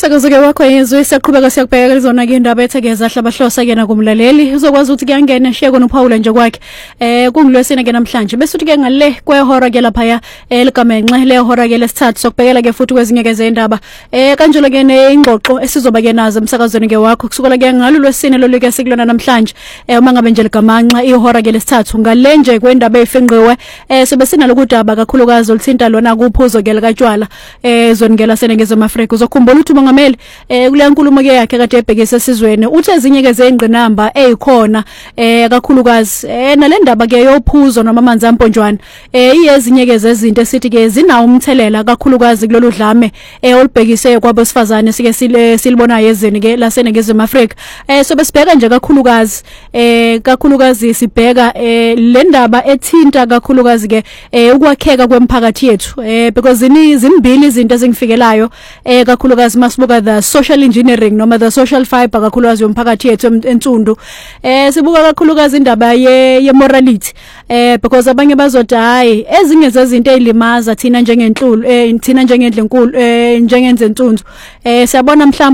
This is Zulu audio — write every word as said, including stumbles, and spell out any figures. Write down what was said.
Umsakazo-ke wakho yezwe siyaqhubeka siyakubheka lezona ke indaba ethekeza hlabahlosa ke nakumlaleli uzokwazi ukuthi kuyangena sheko noPaula nje kwakhe eh kungilwesina ke namhlanje bese uthi ke ngale kwehora ke lapha eligamenxe lehora ke lesithathu sokubhekela ke futhi kwezinye ke zendaba eh kanjalo ke neingxoxo esizoba ke nazo emsakazweni ke wakho kusuka ke ngalo lwesine lo ke sikulona namhlanje eh uma ngabe nje ligamanxa ihora ke lesithathu ngale nje kwendaba efenqiwe eh sobe sinalokudaba kakhulukazi olithinta lona kuphuzo ke likatshwala eh zoningela senengeze Afrika uzokhumbula ukuthi mongameli eh kule nkulumo ke yakhe kade ebhekise esizweni uthi ezinye ke zeingqinamba ezikhona eh kakhulukazi eh nalendaba ke yophuzo noma amanzi amponjwana eh iyezinye ke zezinto esithi ke zinawo umthelela kakhulukazi kulolu dlame eh olibhekise kwabesifazane sike silibona yezweni ke lasenengeze Afrika eh so besibheka nje kakhulukazi eh kakhulukazi sibheka eh le ndaba ethinta kakhulukazi ke eh ukwakheka kwemphakathi yethu eh because zini zimbili izinto ezingifikelayo eh kakhulukazi masibuka the social engineering noma the social fiber kakhulukazi yomphakathi yethu entsundu eh sibuka kakhulukazi indaba ye ye morality eh because abanye bazothi hayi ezinye zezinto ezilimaza thina njengenhlulu eh thina njengendlenkulu eh njengenze ntsundu eh siyabona mhlawumbe